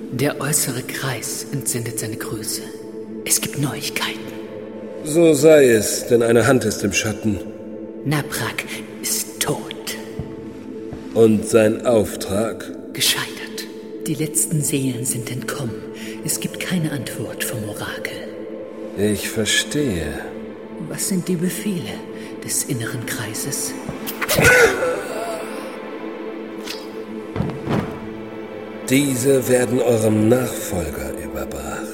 Der äußere Kreis entsendet seine Grüße. Es gibt Neuigkeiten. So sei es, denn eine Hand ist im Schatten. Naprak ist tot. Und sein Auftrag? Gescheitert. Die letzten Seelen sind entkommen. Es gibt keine Antwort vom Orakel. Ich verstehe. Was sind die Befehle des inneren Kreises? Diese werden eurem Nachfolger überbracht.